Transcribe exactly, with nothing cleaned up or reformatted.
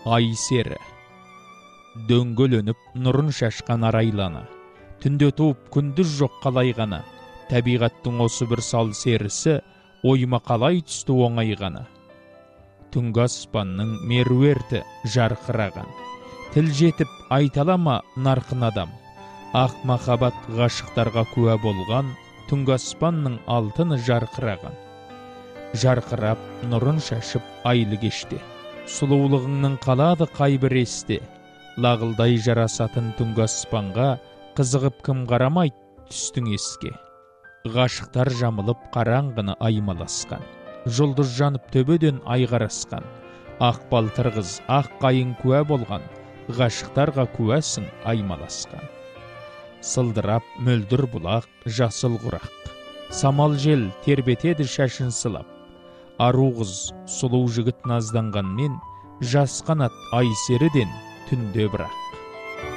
Ай сері. Дөңгөленіп нұрын шашқан арайлана. Түнде туып күндіз жоқ қалай ғана. Табиғаттың осы бір сал серісі ойыма қалай түсті оңай ғана. Түнгі аспанның меруерті жарқыраған. Тіл жетіп айталама нарқын адам. Ақ махаббат ғашықтарға куә болған. Түнгі аспанның алтыны жарқыраған. Жарқырап нұрын шашып айлы кеште. Сұлулығыңның қалады қайбір есте. Лағылдай жарасатын түнгі аспанға қызығып кім қарамайды түстің еске. Ғашықтар жамылып қараңғыны аймаласқан. Жұлдыз жанып төбеден ай қарасқан. Ақ балтыр қыз, ақ қайың куә болған. Ғашықтарға куәсің аймаласқан. Сылдырап мөлдір бұлақ, жасыл құрақ. Самал жел тербетеді шашын сылап. Ару қыз, сұлу жігіт назданғанмен, жас қанат ай серіден түнде бірақ.